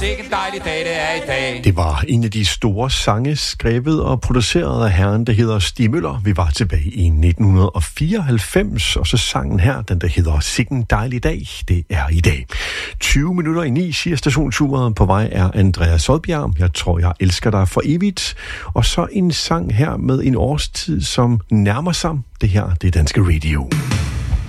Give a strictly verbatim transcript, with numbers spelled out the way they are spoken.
Sikke en dejlig dag, det er i dag. Det var en af de store sange, skrevet og produceret af herren, der hedder Stig Møller. Vi var tilbage i nitten fireoghalvfems, og så sangen her, den der hedder Sikke en dejlig dag, det er i dag. tyve minutter i ni, siger stationsuret. På vej er Andreas Odbjerg. Jeg tror, jeg elsker dig for evigt. Og så en sang her med en årstid, som nærmer sig. Det her, det er Danske Radio.